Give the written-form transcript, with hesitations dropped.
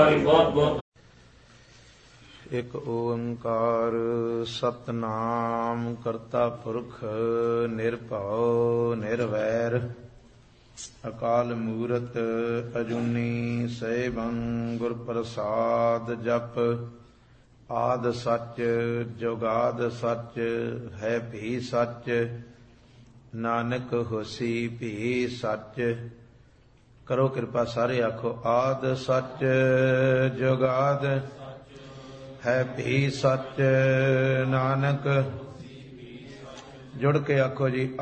ਵਾਰੀ ਬਹੁਤ ਬਹੁਤ। ਇਕ ਓੰਕਾਰ ਸਤਿਨਾਮ ਕਰਤਾ ਪੁਰਖ ਨਿਰਭਉ ਨਿਰਵੈਰ ਅਕਾਲ ਮੂਰਤ ਅਜੂਨੀ ਸੈਭੰ ਗੁਰ ਪ੍ਰਸਾਦ ਜਪ। ਆਦਿ ਸੱਚ ਜੁਗਾਦਿ ਸੱਚ ਹੈ ਭੀ ਸੱਚ ਨਾਨਕ ਹੋਸੀ ਭੀ ਸੱਚ। ਕਰੋ ਕਿਰਪਾ ਸਾਰੇ ਆਖੋ ਆਦਿ ਸੱਚ ਜੁਗਾਦ ਹੈ ਭੀ ਸੱਚ ਨਾਨਕ। ਜੁੜ ਕੇ ਆਖੋ ਜੀ